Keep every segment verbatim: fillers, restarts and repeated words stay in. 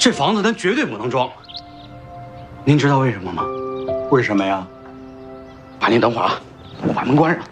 这房子咱绝对不能装。您知道为什么吗？ 为什么呀？ 爸，您等会儿啊，我把门关上。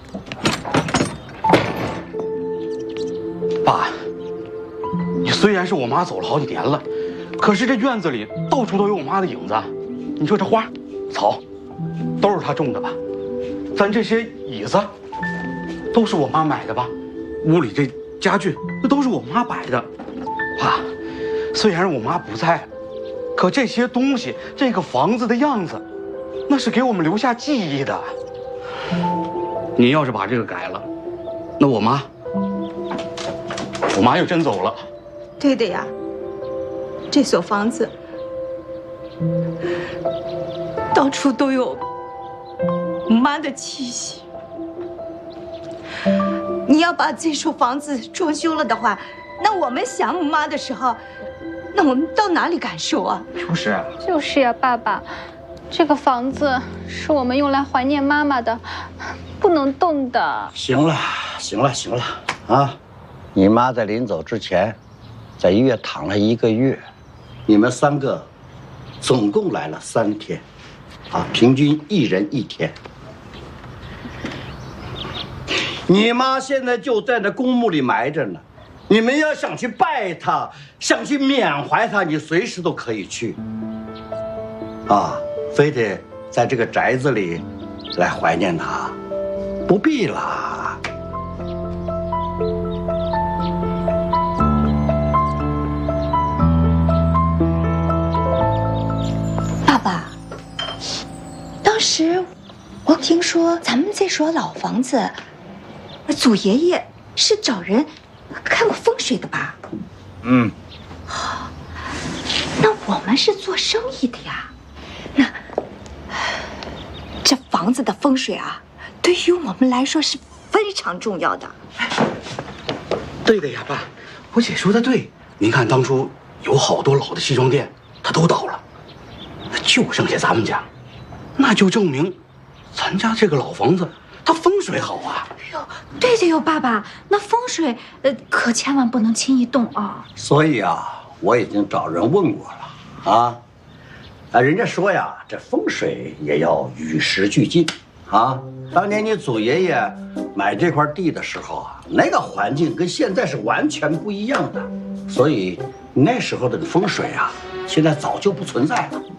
爸，你虽然是我妈走了好几年了，可是这院子里到处都有我妈的影子。你说这花、草，都是她种的吧？咱这些椅子，都是我妈买的吧？屋里这家具，那都是我妈摆的。爸，虽然我妈不在，可这些东西，这个房子的样子，那是给我们留下记忆的。你要是把这个改了，那我妈，我妈就真走了。 对的呀，这所房子到处都有妈的气息。你要把这所房子装修了的话，那我们想妈的时候，那我们到哪里感受啊？ 就是啊， 就是呀，爸爸，这个房子是我们用来怀念妈妈的，不能动的。 行了，行了，行了啊！你妈在临走之前，在医院躺了一个月，你们三个总共来了三天，啊，平均一人一天。你妈现在就在那公墓里埋着呢，你们要想去拜她，想去缅怀她，你随时都可以去。啊，非得在这个宅子里来怀念她，不必啦。 爸爸，当时我听说咱们这所老房子，祖爷爷是找人看过风水的吧？ 嗯。 那我们是做生意的呀，那这房子的风水啊，对于我们来说是非常重要的。 对的呀，爸，我姐说的对。您看当初有好多老的西装店，它都倒了，那就剩下咱们家，那就证明咱家这个老房子它风水好啊。 哎呦，对的哟，爸爸，那风水呃可千万不能轻易动啊。 所以啊，我已经找人问过了啊，啊，人家说呀，这风水也要与时俱进啊。当年你祖爷爷买这块地的时候啊，那个环境跟现在是完全不一样的，所以那时候的风水啊，现在早就不存在了。